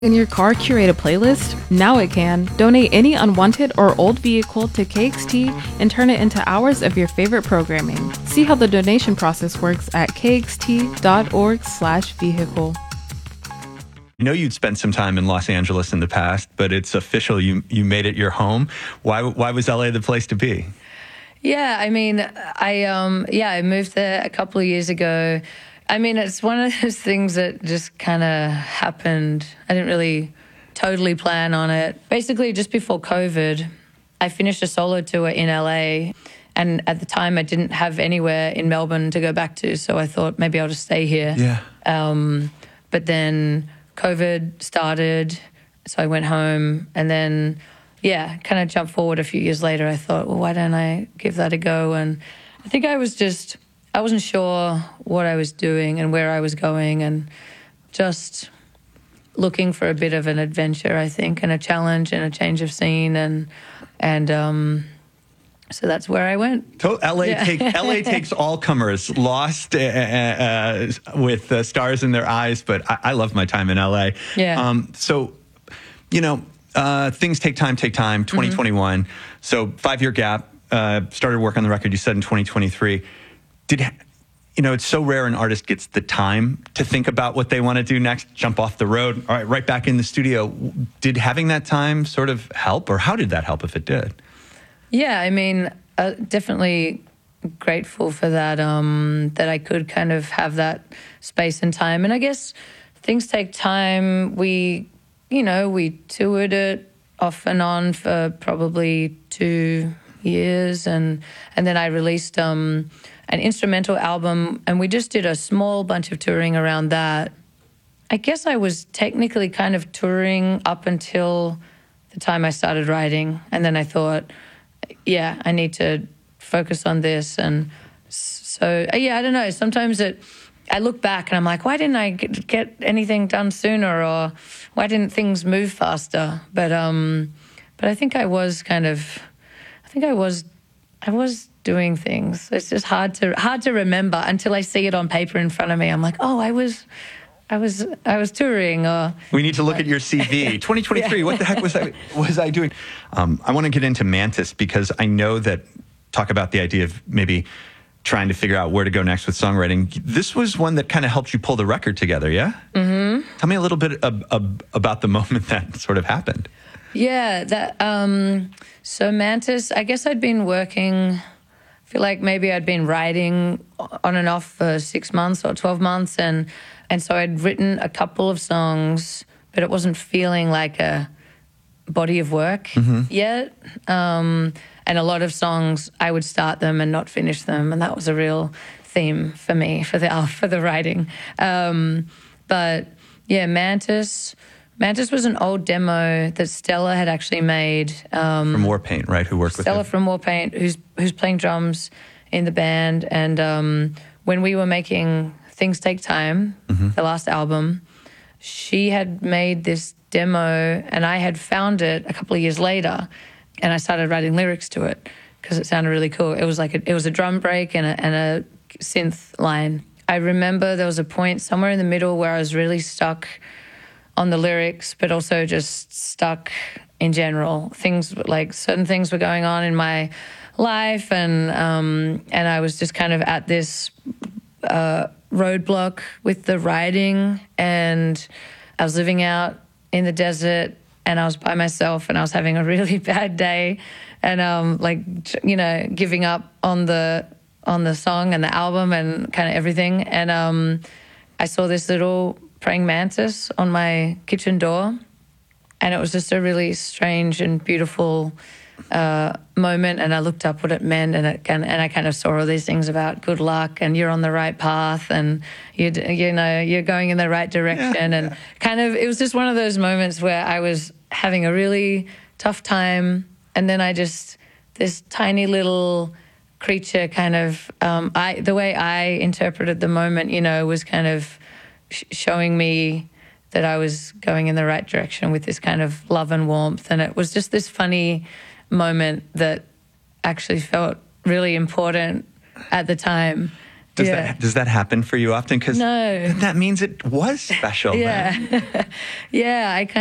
In your car curate a playlist? Now it can. Donate any unwanted or old vehicle to KXT and turn it into hours of your favorite programming. See how the donation process works at kxt.org/vehicle. I know you'd spent some time in Los Angeles in the past, but it's official. You made it your home. Why was LA the place to be? Yeah, I mean, I moved there a couple of years ago. I mean, it's one of those things that just kind of happened. I didn't really totally plan on it. Basically, just before COVID, I finished a solo tour in LA. And at the time, I didn't have anywhere in Melbourne to go back to. So I thought maybe I'll just stay here. Yeah. But then COVID started. So I went home. And then, kind of jumped forward a few years later. I thought, well, why don't I give that a go? And I think I wasn't sure what I was doing and where I was going, and just looking for a bit of an adventure, I think, and a challenge and a change of scene, and so that's where I went. LA takes all comers, lost with stars in their eyes, but I love my time in LA. Yeah. Things take time, 2021. Mm-hmm. So 5-year gap, started work on the record, you said in 2023. It's so rare an artist gets the time to think about what they want to do next, jump off the road, all right back in the studio. Did having that time sort of help, or how did that help if it did? Yeah, I mean, definitely grateful for that, that I could kind of have that space and time. And I guess things take time. We toured it off and on for probably 2 years, and then I released an instrumental album, and we just did a small bunch of touring around that. I guess I was technically kind of touring up until the time I started writing, and then I thought, I need to focus on this. And so, I don't know, sometimes I look back and I'm like, why didn't I get anything done sooner, or why didn't things move faster? But I think I was doing things. It's just hard to remember until I see it on paper in front of me. I'm like, oh, I was touring. Or we need to look at your CV. 2023. Yeah. What the heck was I doing? I want to get into Mantis, because I know that talk about the idea of maybe trying to figure out where to go next with songwriting. This was one that kind of helped you pull the record together, yeah? Mm-hmm. Tell me a little bit about the moment that sort of happened. Yeah, so Mantis, I guess I'd been working, I feel like maybe I'd been writing on and off for 6 months or 12 months, and so I'd written a couple of songs, but it wasn't feeling like a body of work yet. And a lot of songs, I would start them and not finish them, and that was a real theme for me for the writing. But yeah, Mantis was an old demo that Stella had actually made. From Warpaint, right? Who worked with Stella from Warpaint, who's playing drums in the band. And when we were making Things Take Time, the last album, she had made this demo, and I had found it a couple of years later, and I started writing lyrics to it because it sounded really cool. It was like it was a drum break and a synth line. I remember there was a point somewhere in the middle where I was really stuck on the lyrics, but also just stuck in general. Certain things were going on in my life, and I was just kind of at this roadblock with the writing, and I was living out in the desert, and I was by myself, and I was having a really bad day, and giving up on the song and the album and kind of everything. And I saw this little praying mantis on my kitchen door, and it was just a really strange and beautiful moment. And I looked up what it meant, and I kind of saw all these things about good luck, and you're on the right path, and you're going in the right direction. And kind of, it was just one of those moments where I was having a really tough time, and then this tiny little creature kind of, the way I interpreted the moment, was kind of showing me that I was going in the right direction with this kind of love and warmth. And it was just this funny moment that actually felt really important at the time. Does that happen for you often? Because No. that means it was special. Yeah. Then. Yeah, I